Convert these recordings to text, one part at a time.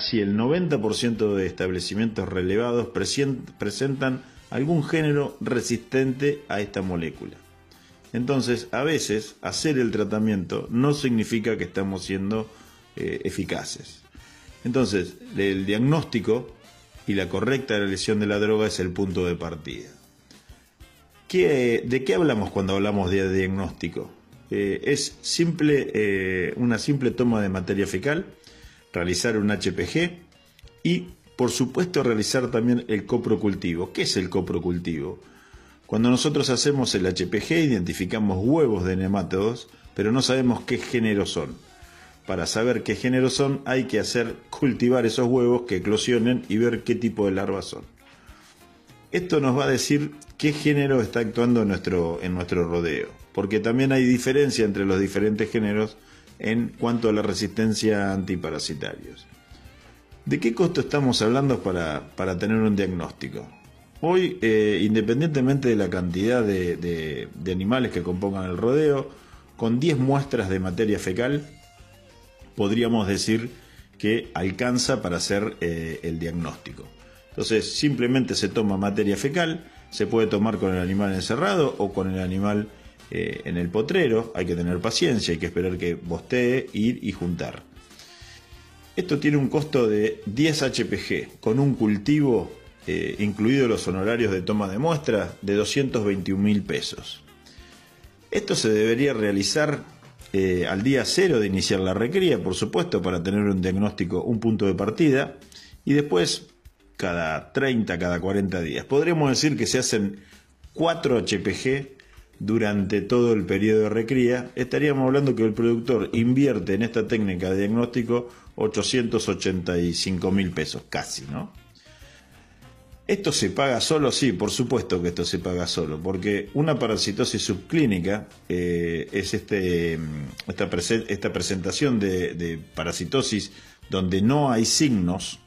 casi el 90% de establecimientos relevados presentan algún género resistente a esta molécula. Entonces, a veces, hacer el tratamiento no significa que estamos siendo eficaces. Entonces, el diagnóstico y la correcta elección de la droga es el punto de partida. ¿De qué hablamos cuando hablamos de diagnóstico? Es una simple toma de materia fecal, realizar un HPG y, por supuesto, realizar también el coprocultivo. ¿Qué es el coprocultivo? Cuando nosotros hacemos el HPG, identificamos huevos de nemátodos, pero no sabemos qué género son. Para saber qué género son, hay que cultivar esos huevos que eclosionen y ver qué tipo de larvas son. Esto nos va a decir qué género está actuando en nuestro rodeo, porque también hay diferencia entre los diferentes géneros en cuanto a la resistencia a antiparasitarios. ¿De qué costo estamos hablando para tener un diagnóstico? Hoy, independientemente de la cantidad de animales que compongan el rodeo, con 10 muestras de materia fecal, podríamos decir que alcanza para hacer el diagnóstico. Entonces, simplemente se toma materia fecal, se puede tomar con el animal encerrado o con el animal en el potrero. Hay que tener paciencia, hay que esperar que bostee, ir y juntar. Esto tiene un costo de 10 HPG, con un cultivo, incluidos los honorarios de toma de muestra, de 221.000 pesos. Esto se debería realizar al día 0 de iniciar la recría, por supuesto, para tener un diagnóstico, un punto de partida, y después cada 30, cada 40 días. Podríamos decir que se hacen 4 HPG durante todo el periodo de recría. Estaríamos hablando que el productor invierte en esta técnica de diagnóstico 885.000 pesos, casi, ¿no? ¿Esto se paga solo? Sí, por supuesto que esto se paga solo, porque una parasitosis subclínica es esta presentación de parasitosis donde no hay signos,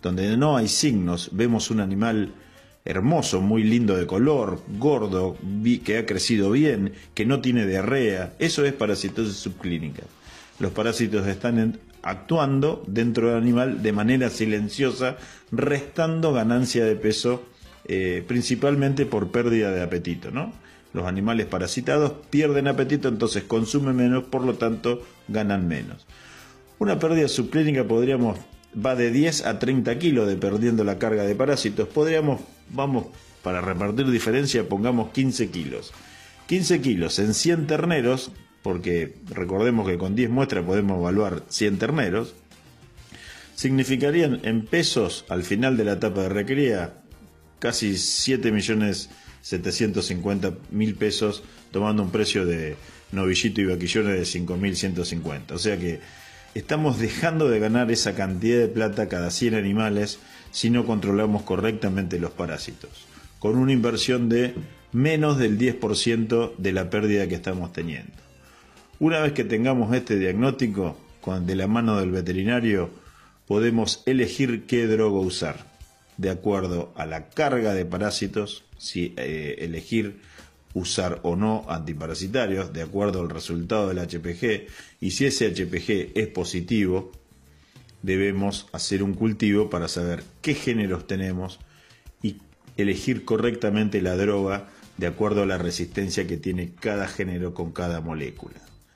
vemos un animal hermoso, muy lindo de color, gordo, que ha crecido bien, que no tiene diarrea. Eso es parasitosis subclínica. Los parásitos están actuando dentro del animal de manera silenciosa, restando ganancia de peso, principalmente por pérdida de apetito, ¿no? Los animales parasitados pierden apetito, entonces consumen menos, por lo tanto ganan menos. Una pérdida subclínica va de 10 a 30 kilos dependiendo la carga de parásitos. Para repartir diferencia, pongamos 15 kilos. 15 kilos en 100 terneros, porque recordemos que con 10 muestras podemos evaluar 100 terneros, significarían en pesos al final de la etapa de recría casi 7.750.000 pesos, tomando un precio de novillito y vaquillones de 5.150. O sea que estamos dejando de ganar esa cantidad de plata cada 100 animales si no controlamos correctamente los parásitos, con una inversión de menos del 10% de la pérdida que estamos teniendo. Una vez que tengamos este diagnóstico, de la mano del veterinario, podemos elegir qué droga usar, de acuerdo a la carga de parásitos, si elegir usar o no antiparasitarios, de acuerdo al resultado del HPG, y si ese HPG es positivo, debemos hacer un cultivo para saber qué géneros tenemos y elegir correctamente la droga de acuerdo a la resistencia que tiene cada género con cada molécula.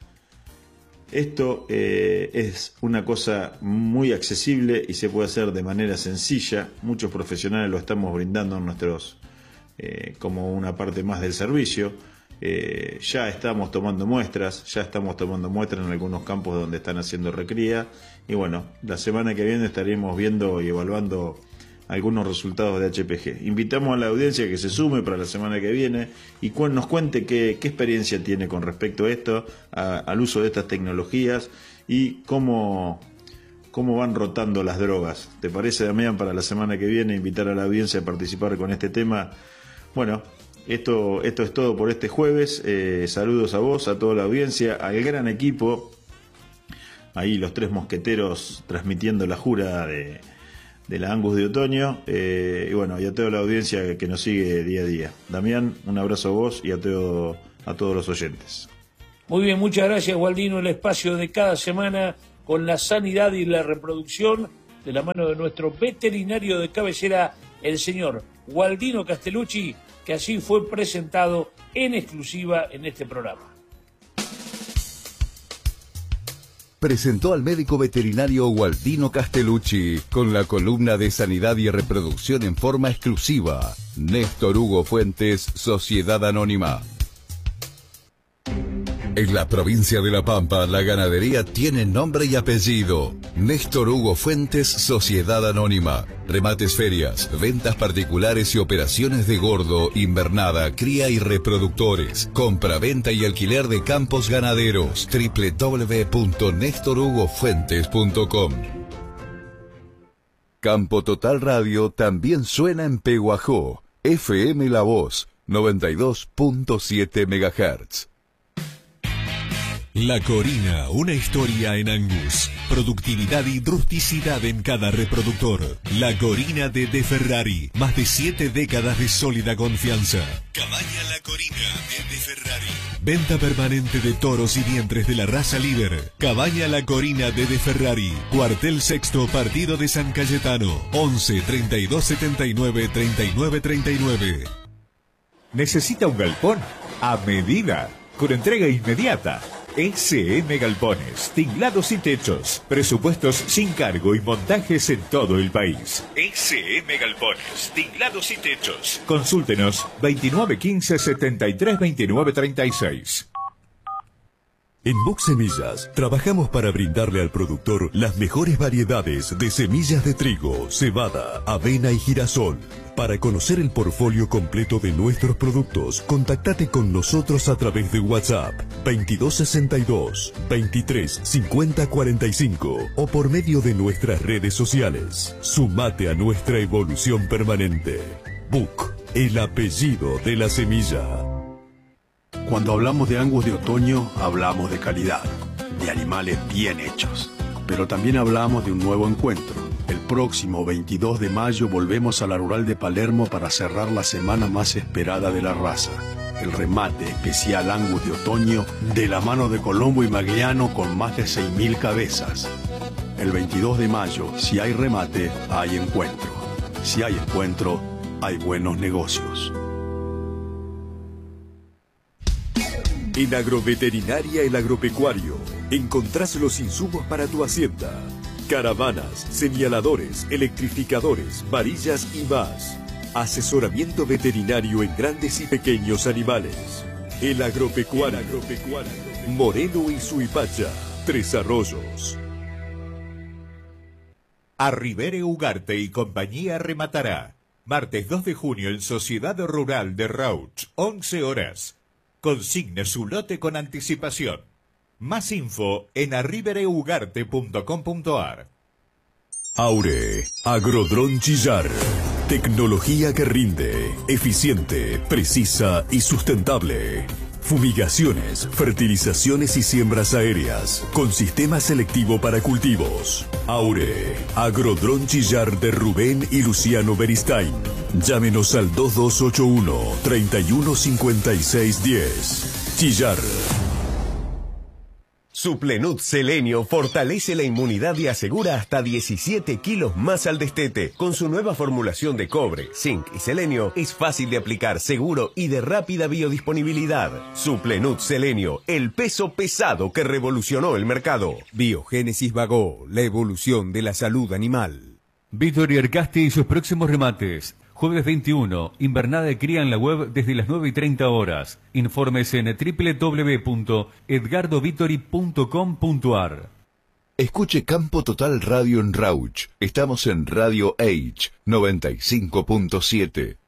Esto es una cosa muy accesible y se puede hacer de manera sencilla. Muchos profesionales lo estamos brindando en como una parte más del servicio. Ya estamos tomando muestras en algunos campos donde están haciendo recría. Y bueno, la semana que viene estaremos viendo y evaluando algunos resultados de HPG. Invitamos a la audiencia que se sume para la semana que viene y nos cuente qué experiencia tiene con respecto a esto, al uso de estas tecnologías y cómo van rotando las drogas. ¿Te parece, Damián, para la semana que viene invitar a la audiencia a participar con este tema? Bueno, esto es todo por este jueves. Saludos a vos, a toda la audiencia, al gran equipo. Ahí los 3 mosqueteros transmitiendo la jura de la Angus de otoño, y bueno, y a toda la audiencia que nos sigue día a día. Damián, un abrazo a vos y a todos los oyentes. Muy bien, muchas gracias, Gualdino. El espacio de cada semana con la sanidad y la reproducción de la mano de nuestro veterinario de cabecera, el señor Gualdino Castellucci, que así fue presentado en exclusiva en este programa. Presentó al médico veterinario Gualdino Castellucci con la columna de Sanidad y Reproducción en forma exclusiva. Néstor Hugo Fuentes, Sociedad Anónima. En la provincia de La Pampa, la ganadería tiene nombre y apellido. Néstor Hugo Fuentes, Sociedad Anónima. Remates, ferias, ventas particulares y operaciones de gordo, invernada, cría y reproductores. Compra-venta y alquiler de campos ganaderos. www.nestorhugofuentes.com. Campo Total Radio también suena en Peguajó. FM La Voz, 92.7 MHz. La Corina, una historia en Angus. Productividad y rusticidad en cada reproductor. La Corina de Ferrari. Más de 7 décadas de sólida confianza. Cabaña La Corina de Ferrari. Venta permanente de toros y vientres de la raza Líder. Cabaña La Corina de Ferrari. Cuartel Sexto, Partido de San Cayetano. 11 32 79 39 39. ¿Necesita un galpón? A medida, con entrega inmediata. SM Galpones, tinglados y techos, presupuestos sin cargo y montajes en todo el país. SM Galpones, tinglados y techos. Consúltenos 2915 73 29 36. En Buck Semillas trabajamos para brindarle al productor las mejores variedades de semillas de trigo, cebada, avena y girasol. Para conocer el portfolio completo de nuestros productos, contactate con nosotros a través de WhatsApp 2262 23 50 45 o por medio de nuestras redes sociales. Sumate a nuestra evolución permanente. Buck, el apellido de la semilla. Cuando hablamos de Angus de otoño, hablamos de calidad, de animales bien hechos. Pero también hablamos de un nuevo encuentro. El próximo 22 de mayo volvemos a la Rural de Palermo para cerrar la semana más esperada de la raza. El remate especial Angus de otoño de la mano de Colombo y Magliano con más de 6.000 cabezas. El 22 de mayo, si hay remate, hay encuentro. Si hay encuentro, hay buenos negocios. En Agroveterinaria El Agropecuario encontrás los insumos para tu hacienda. Caravanas, señaladores, electrificadores, varillas y más. Asesoramiento veterinario en grandes y pequeños animales. El Agropecuario. Moreno y Suipacha, Tres Arroyos. Arribere Ugarte y compañía rematará. Martes 2 de junio en Sociedad Rural de Rauch, 11 horas. Consigne su lote con anticipación. Más info en arribereugarte.com.ar. Aure, Agrodrón Chillar. Tecnología que rinde, eficiente, precisa y sustentable. Fumigaciones, fertilizaciones y siembras aéreas, con sistema selectivo para cultivos. Aure, Agrodrón Chillar de Rubén y Luciano Beristain. Llámenos al 2281 315610. Chillar. Suplenut Selenio fortalece la inmunidad y asegura hasta 17 kilos más al destete. Con su nueva formulación de cobre, zinc y selenio, es fácil de aplicar, seguro y de rápida biodisponibilidad. Suplenut Selenio, el peso pesado que revolucionó el mercado. Biogénesis Vagó, la evolución de la salud animal. Víctor Ercasti y sus próximos remates. Jueves 21, invernada de cría en la web desde las 9:30 horas. Informes en www.edgardovitori.com.ar. Escuche Campo Total Radio en Rauch. Estamos en Radio Age 95.7.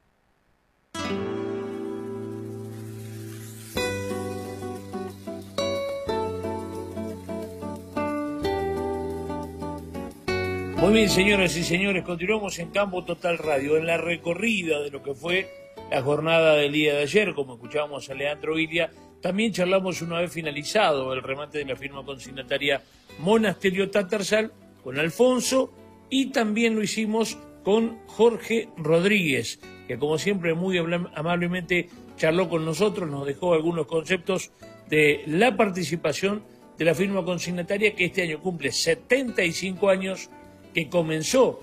Muy bien, señoras y señores, continuamos en Campo Total Radio, en la recorrida de lo que fue la jornada del día de ayer, como escuchábamos a Leandro Ilia. También charlamos una vez finalizado el remate de la firma consignataria Monasterio Tatarsal con Alfonso, y también lo hicimos con Jorge Rodríguez, que como siempre muy amablemente charló con nosotros, nos dejó algunos conceptos de la participación de la firma consignataria, que este año cumple 75 años que comenzó